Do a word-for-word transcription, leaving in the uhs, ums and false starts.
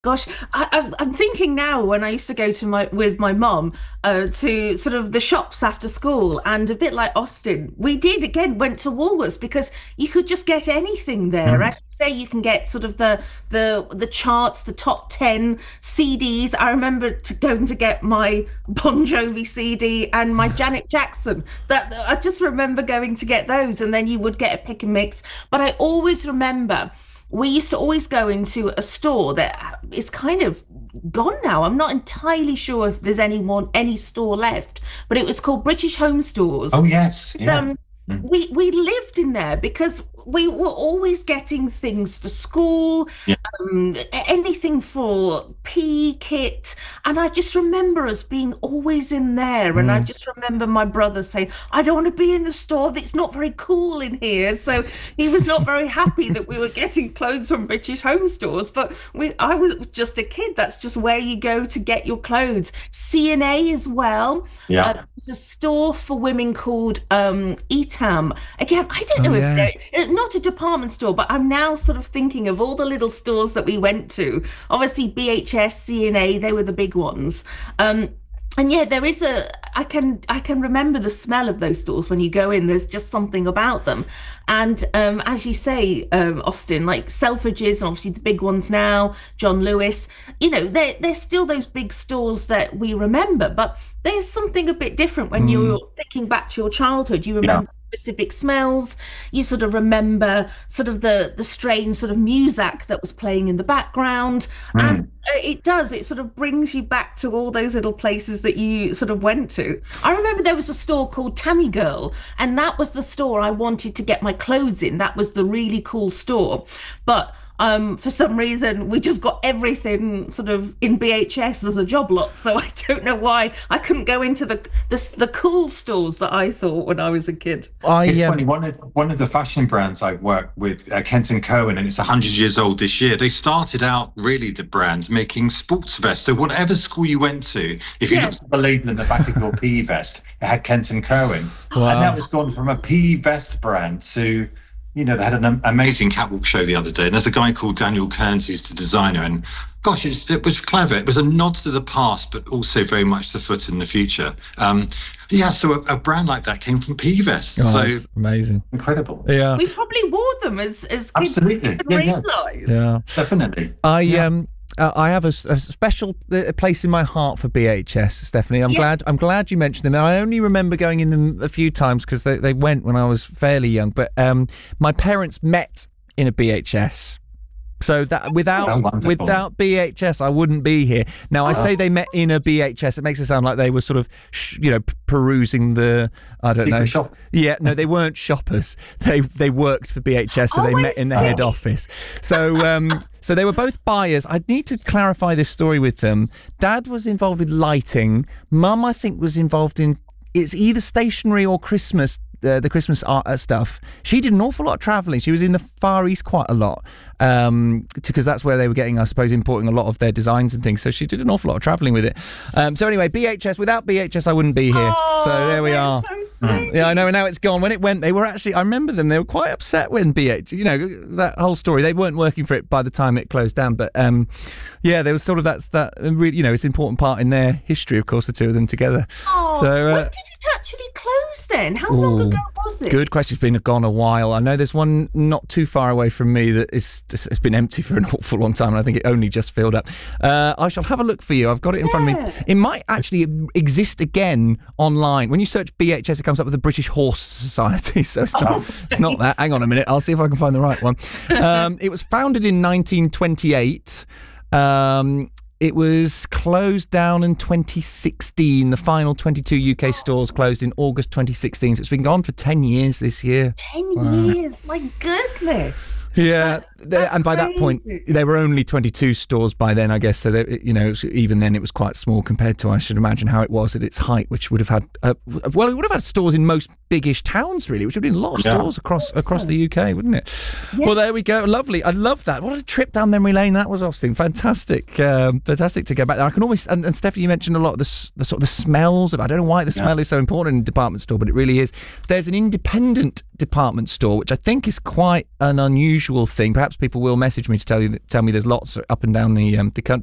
Gosh, I, I, I'm thinking now when I used to go to my with my mum uh, to sort of the shops after school, and a bit like Austin, we did again went to Woolworths because you could just get anything there. Mm. As you say, you can get sort of the the the charts, the top ten C Ds. I remember to going to get my Bon Jovi C D and my Janet Jackson. That I just remember going to get those, and then you would get a pick and mix. But I always remember we used to always go into a store that is kind of gone now. I'm not entirely sure if there's any one any store left, but it was called British Home Stores. Oh yes, yeah. Um, Mm. we we lived in there because we were always getting things for school, Yeah. um, anything for P E kit, and I just remember us being always in there. And I Mm. just remember my brother saying, "I don't want to be in the store. It's not very cool in here." So he was not very happy that we were getting clothes from British Home Stores. But we, I was just a kid. That's just where you go to get your clothes. C and A as well. Uh, Yeah. there's a store for women called um, Etam. Again, I don't Oh know if yeah. they're uh, not a department store, but I'm now sort of thinking of all the little stores that we went to. Obviously, B H S, C and A, they were the big ones. Um, and yeah, there is a I can I can remember the smell of those stores when you go in. There's just something about them. And um, as you say, um, Austin, like Selfridges and obviously the big ones now, John Lewis, you know, they're, they're still those big stores that we remember, but there's something a bit different when Mm. you're thinking back to your childhood. You Yeah. remember specific smells, you sort of remember sort of the the strange sort of music that was playing in the background, and Mm. uh, it does, it sort of brings you back to all those little places that you sort of went to. I remember there was a store called Tammy Girl, and that was the store I wanted to get my clothes in. That was the really cool store, but um, for some reason, we just got everything sort of in B H S as a job lot. So I don't know why I couldn't go into the the, the cool stores that I thought when I was a kid. I It's um, funny. One of one of the fashion brands I work with, uh, Kent and Cohen, and it's a hundred years old this year. They started out really the brand making sports vests. So whatever school you went to, if you Yeah. looked at the label in the back of your P E vest, it had Kent and Cohen, and wow. now it's gone from a P E vest brand to, you know, they had an am- amazing catwalk show the other day, and there's a guy called Daniel Kearns who's the designer, and gosh, it's, it was clever. It was a nod to the past, but also very much the foot in the future. Um, yeah, so a, a brand like that came from P Vest, Oh, so that's amazing. incredible. Yeah. We probably wore them as as kids Absolutely, didn't yeah, yeah, realise. Yeah. definitely. I Yeah. um uh, I have a, s- a special uh, place in my heart for B H S, Stephanie. I'm Yeah. glad I'm glad you mentioned them. I only remember going in them a few times because they, they went when I was fairly young. But um, my parents met in a B H S. So that without Oh, wonderful. without B H S, I wouldn't be here. Now I say they met in a B H S. It makes it sound like they were sort of, sh- you know, p- perusing the. I don't Secret know. shop. Yeah, no, they weren't shoppers. They they worked for B H S, so Oh, they I met in the see. head office. So um, so they were both buyers. I need to clarify this story with them. Dad was involved with lighting. Mum, I think, was involved in. It's either stationery or Christmas. Uh, the Christmas art uh, stuff. She did an awful lot of travelling. She was in the Far East quite a lot um, because that's where they were getting, I suppose, importing a lot of their designs and things. So she did an awful lot of travelling with it. Um, so anyway, B H S. Without B H S, I wouldn't be here. Oh, so there we that are. is so sweet. Yeah, I know. And now it's gone. When it went, they were actually. I remember them. They were quite upset when B H. You know that whole story. They weren't working for it by the time it closed down. But um, yeah, there was sort of that's that. Really, you know, it's an important part in their history. Of course, the two of them together. Oh, So, uh, when did it actually close then? How long Ooh, ago was it? Good question. It's been gone a while. I know there's one not too far away from me that is it's been empty for an awful long time, and I think it only just filled up. Uh, I shall have a look for you. I've got it in front of me. Yeah. It might actually exist again online. When you search B H S, it comes up with the British Horse Society. So it's not, it's not that. Hang on a minute. I'll see if I can find the right one. Um, it was founded in nineteen twenty-eight. Um, It was closed down in twenty sixteen. The final twenty-two U K stores closed in August twenty sixteen. So it's been gone for ten years this year. Ten years, my goodness. Yeah, they- that's and by that point, crazy. there were only twenty-two stores by then, I guess. So, they, you know, even then it was quite small compared to, I should imagine, how it was at its height, which would have had, uh, well, it would have had stores in most biggish towns, really, which would have been a lot of Yeah. stores across across the U K, wouldn't it? Well, there we go. Lovely. I love that. What a trip down memory lane that was, Austin. Fantastic. Um, fantastic to go back there. I can always, and, and Stephanie, you mentioned a lot of the, s- the sort of the smells. Of, I don't know why the smell Yeah. is so important in a department store, but it really is. There's an independent department store, which I think is quite an unusual thing. Perhaps people will message me to tell you, tell me there's lots up and down the um, the country.